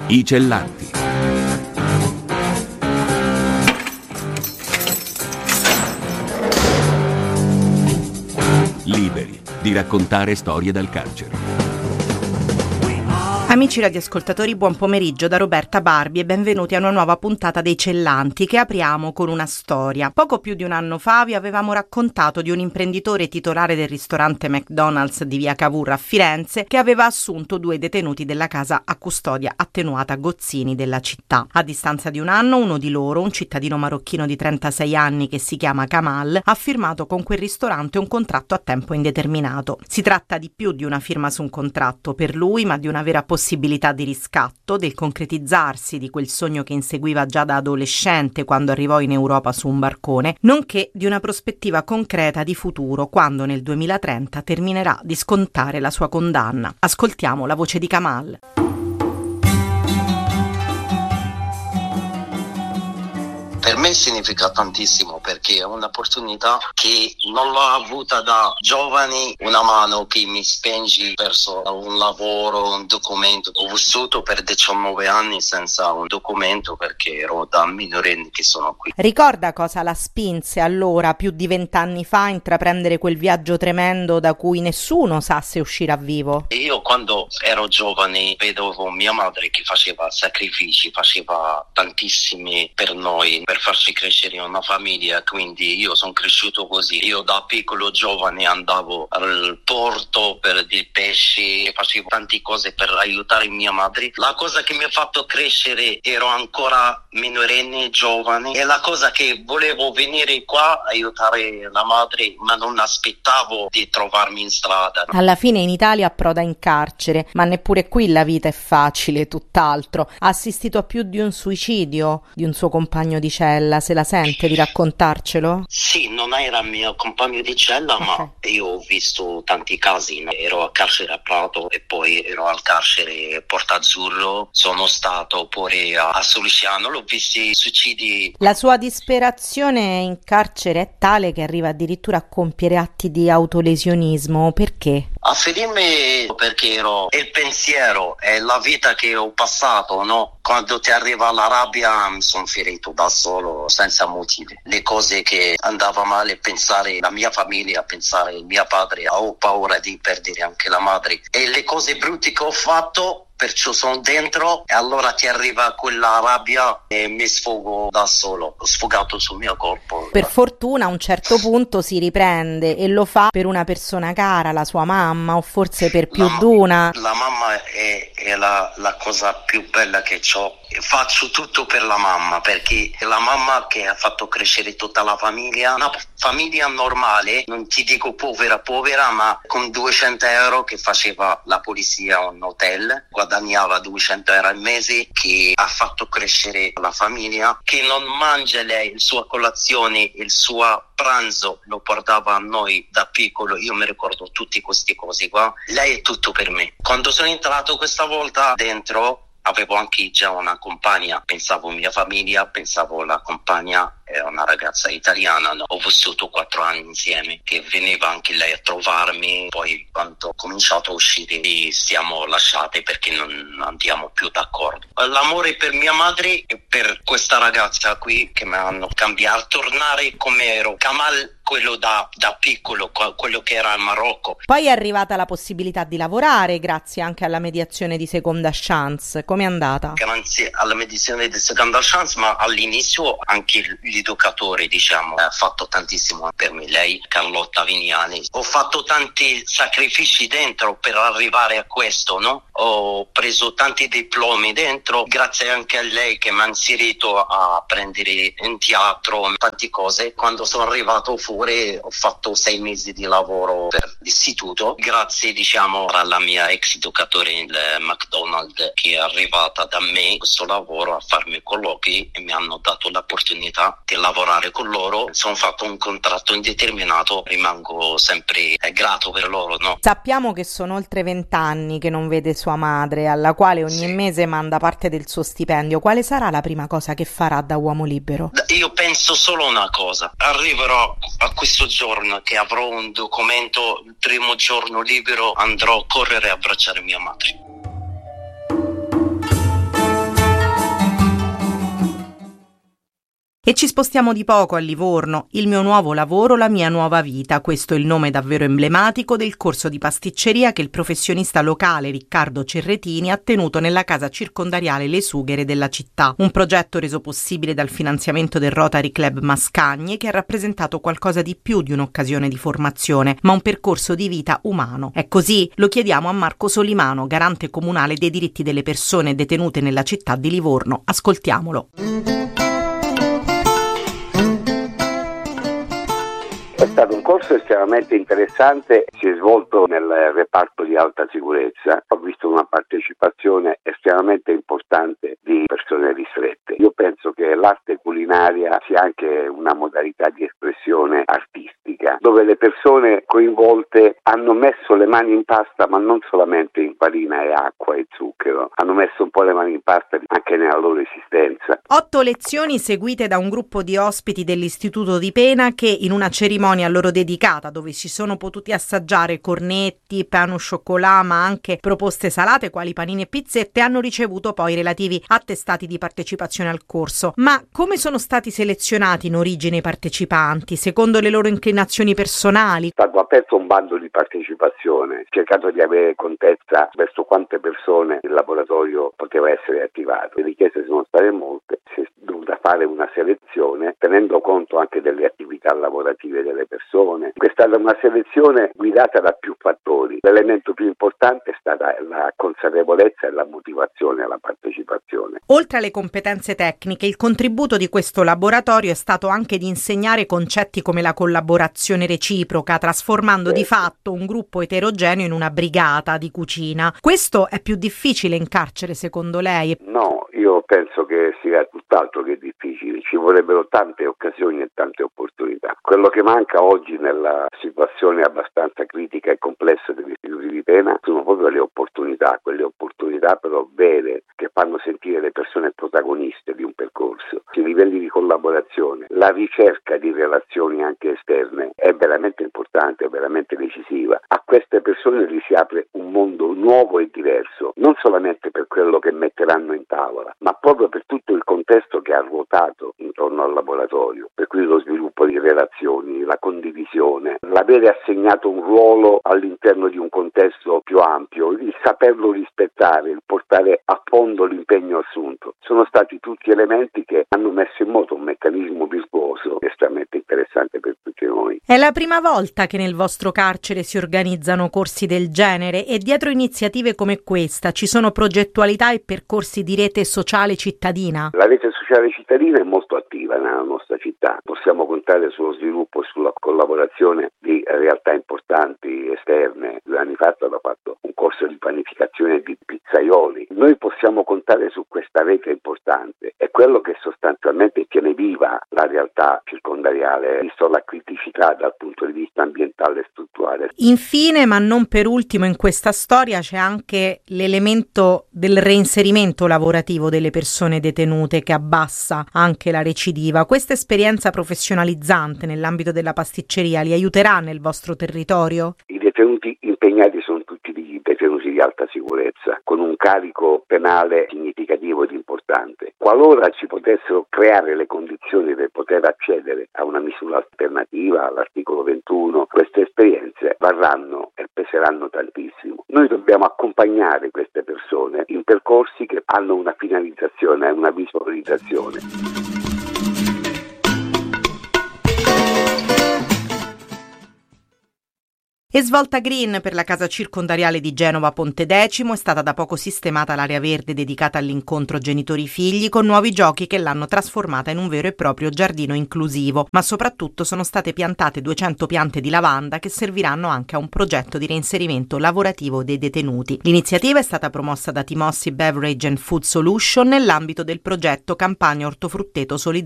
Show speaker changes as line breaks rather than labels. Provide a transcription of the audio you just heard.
I Cellanti. Liberi di raccontare storie dal carcere.
Amici radioascoltatori, buon pomeriggio da Roberta Barbi e benvenuti a una nuova puntata dei Cellanti che apriamo con una storia. Poco più di un anno fa vi avevamo raccontato di un imprenditore titolare del ristorante McDonald's di via Cavour a Firenze che aveva assunto 2 detenuti della casa a custodia attenuata Gozzini della città. A distanza di un anno, uno di loro, un cittadino marocchino di 36 anni che si chiama Kamal, ha firmato con quel ristorante un contratto a tempo indeterminato. Si tratta di più di una firma su un contratto per lui, ma di una vera possibilità di riscatto, del concretizzarsi di quel sogno che inseguiva già da adolescente quando arrivò in Europa su un barcone, nonché di una prospettiva concreta di futuro quando nel 2030 terminerà di scontare la sua condanna. Ascoltiamo la voce di Kamal.
Per me significa tantissimo perché è un'opportunità che non l'ho avuta da giovani, una mano che mi spinge verso un lavoro, un documento. Ho vissuto per 19 anni senza un documento perché ero da minorenne che sono qui.
Ricorda cosa la spinse allora, più di 20 anni fa, a intraprendere quel viaggio tremendo da cui nessuno sa se uscirà vivo?
Io quando ero giovane vedevo mia madre che faceva sacrifici, faceva tantissimi per noi, per farci crescere una famiglia, quindi io sono cresciuto così. Io da piccolo giovane andavo al porto per il pesce, facevo tante cose per aiutare mia madre. La cosa che mi ha fatto crescere, ero ancora minorenne, giovane, e la cosa che volevo venire qua aiutare la madre, ma non aspettavo di trovarmi in strada.
Alla fine in Italia approda in carcere, ma neppure qui la vita è facile, tutt'altro. Ha assistito a più di un suicidio di un suo compagno di cella, se la sente di raccontarcelo?
Sì, non era mio compagno di cella, ma io ho visto tanti casi. Ero a carcere a Prato e poi ero al carcere Porta Azzurro, sono stato pure a Soliciano, l'ho visti suicidi.
La sua disperazione in carcere è tale che arriva addirittura a compiere atti di autolesionismo. Perché?
A ferirmi perché il pensiero e la vita che ho passato, no? Quando ti arriva la rabbia mi sono ferito da solo, senza motivi. Le cose che andava male, pensare la mia famiglia, pensare il mio padre, ho paura di perdere anche la madre. E le cose brutte che ho fatto, perciò sono dentro e allora ti arriva quella rabbia e mi sfogo da solo. Ho sfogato sul mio corpo.
Per fortuna a un certo punto si riprende e lo fa per una persona cara, la sua mamma, o forse per più d'una.
La mamma è la cosa più bella che ho. Faccio tutto per la mamma perché è la mamma che ha fatto crescere tutta la famiglia. Una famiglia normale, non ti dico povera, ma con 200 euro che faceva la polizia a un hotel, guadagnava 200 euro al mese, che ha fatto crescere la famiglia, che non mangia lei, la sua colazione, il suo pranzo lo portava a noi da piccolo. Io mi ricordo tutte queste cose qua. Lei è tutto per me. Quando sono entrato questa volta dentro avevo anche già una compagna, pensavo mia famiglia, pensavo la compagna è una ragazza italiana, no? Ho vissuto 4 anni insieme, che veniva anche lei a trovarmi, poi quando ho cominciato a uscire siamo lasciate perché non andiamo più d'accordo. L'amore per mia madre e per questa ragazza qui che mi hanno cambiato, tornare come ero, Kamal, quello da piccolo, quello che era in Marocco.
Poi è arrivata la possibilità di lavorare grazie anche alla mediazione di Seconda Chance. Com'è andata?
Grazie alla mediazione di Seconda Chance, ma all'inizio anche l'educatore, diciamo, ha fatto tantissimo per me, lei, Carlotta Vignani. Ho fatto tanti sacrifici dentro per arrivare a questo, no? Ho preso tanti diplomi dentro, grazie anche a lei che mi ha inserito a prendere in teatro, tante cose. Quando sono arrivato fuori ho fatto 6 mesi di lavoro per l'istituto, grazie diciamo alla mia ex educatore in McDonald's che è arrivata da me questo lavoro a farmi colloqui e mi hanno dato l'opportunità di lavorare con loro. Sono fatto un contratto indeterminato, rimango sempre grato per loro, no?
Sappiamo che sono oltre 20 anni che non vede sua madre, alla quale ogni mese manda parte del suo stipendio. Quale sarà la prima cosa che farà da uomo libero?
Io penso solo una cosa: arriverò a questo giorno che avrò un documento, il primo giorno libero andrò a correre a abbracciare mia madre.
E ci spostiamo di poco a Livorno. Il mio nuovo lavoro, la mia nuova vita. Questo è il nome davvero emblematico del corso di pasticceria che il professionista locale Riccardo Cerretini ha tenuto nella casa circondariale Le Sughere della città. Un progetto reso possibile dal finanziamento del Rotary Club Mascagne, che ha rappresentato qualcosa di più di un'occasione di formazione, ma un percorso di vita umano. È così? Lo chiediamo a Marco Solimano, garante comunale dei diritti delle persone detenute nella città di Livorno. Ascoltiamolo.
È stato un corso estremamente interessante, si è svolto nel reparto di alta sicurezza. Ho visto una partecipazione estremamente importante di persone ristrette. Io penso che l'arte culinaria sia anche una modalità di espressione artistica, dove le persone coinvolte hanno messo le mani in pasta, ma non solamente in farina e acqua e zucchero, hanno messo un po' le mani in pasta anche nella loro esistenza.
8 lezioni seguite da un gruppo di ospiti dell'Istituto di Pena che in una cerimonia a loro dedicata, dove si sono potuti assaggiare cornetti, pain au chocolat, ma anche proposte salate quali panini e pizzette, hanno ricevuto poi i relativi attestati di partecipazione al corso. Ma come sono stati selezionati in origine i partecipanti? Secondo le loro inclinazioni personali?
È stato aperto un bando di partecipazione, cercato di avere contezza verso quante persone il laboratorio poteva essere attivato. Le richieste sono state molte, si è dovuta fare una selezione tenendo conto anche delle attività lavorative delle persone. È stata una selezione guidata da più fattori. L'elemento più importante è stata la consapevolezza e la motivazione alla partecipazione.
Oltre alle competenze tecniche, il contributo di questo laboratorio è stato anche di insegnare concetti come la collaborazione reciproca, trasformando di fatto un gruppo eterogeneo in una brigata di cucina. Questo è più difficile in carcere, secondo lei?
No, io penso che sia tutt'altro che difficile. Ci vorrebbero tante occasioni e tante opportunità. Quello che manca oggi nella situazione abbastanza critica e complessa degli istituti di pena sono proprio le opportunità, quelle opportunità però vere che fanno sentire le persone protagoniste di un percorso. I livelli di collaborazione, la ricerca di relazioni anche esterne è veramente importante, è veramente decisiva. A queste persone gli si apre un mondo nuovo e diverso, non solamente per quello che metteranno in tavola, ma proprio per tutto il contesto che ha ruotato intorno al laboratorio, per cui lo sviluppo di relazioni, la condivisione, l'avere assegnato un ruolo all'interno di un contesto più ampio, il saperlo rispettare, il portare a fondo l'impegno assunto. Sono stati tutti elementi che hanno messo in moto un meccanismo virtuoso estremamente interessante per tutti noi.
È la prima volta che nel vostro carcere si organizzano corsi del genere e dietro iniziative come questa ci sono progettualità e percorsi di rete sociale cittadina?
La rete sociale cittadina è molto attiva nella nostra città. Possiamo contare sullo sviluppo e sulla collaborazione di realtà importanti esterne. 2 anni fa è stato fatto un corso di panificazione di pizzaioli. Noi possiamo contare su questa rete importante. È quello che sostanzialmente tiene viva la realtà circondariale, visto la criticità dal punto di vista ambientale e strutturale.
Infine, ma non per ultimo, in questa storia c'è anche l'elemento del reinserimento lavorativo delle persone detenute che abbassa anche la recidiva. Questa esperienza professionalizzante nell'ambito della pasticceria li aiuterà nel vostro territorio?
I detenuti impegnati sono tutti dei detenuti di alta sicurezza, con un carico penale significativo ed importante. Qualora ci potessero creare le condizioni per poter accedere a una misura alternativa all'articolo 21, queste esperienze varranno e peseranno tantissimo. Noi dobbiamo accompagnare queste persone in percorsi che hanno una finalizzazione e una visualizzazione.
E svolta green per la casa circondariale di Genova Pontedecimo. È stata da poco sistemata l'area verde dedicata all'incontro genitori-figli con nuovi giochi che l'hanno trasformata in un vero e proprio giardino inclusivo, ma soprattutto sono state piantate 200 piante di lavanda che serviranno anche a un progetto di reinserimento lavorativo dei detenuti. L'iniziativa è stata promossa da Timossi Beverage and Food Solution nell'ambito del progetto Campagna Ortofrutteto Solidale